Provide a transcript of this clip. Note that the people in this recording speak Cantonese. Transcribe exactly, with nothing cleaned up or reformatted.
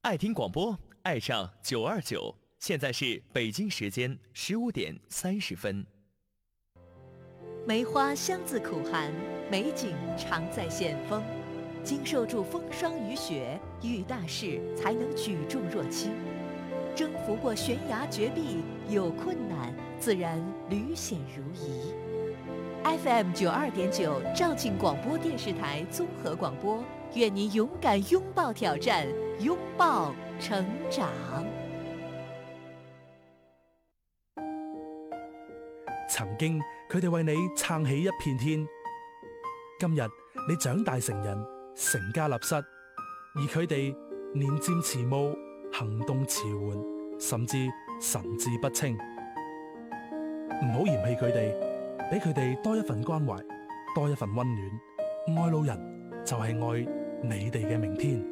爱听广播，爱上九二九。现在是北京时间十五点三十分。 梅花香自苦寒，美景常在险峰。经受住风霜雨雪，遇大事才能举重若轻。征服过悬崖绝壁，有困难自然屡险如夷。F M 九二点九肇庆广播电视台综合廣播，願你勇敢擁抱挑戰，擁抱成長。 曾經佢哋為你撐起一片天，今日你長大成人，成家立室，而佢哋年漸遲暮，行動遲緩，甚至神志不清。唔好嫌棄佢哋，俾佢哋多一份關懷，多一份溫暖。愛老人就係愛你哋嘅明天。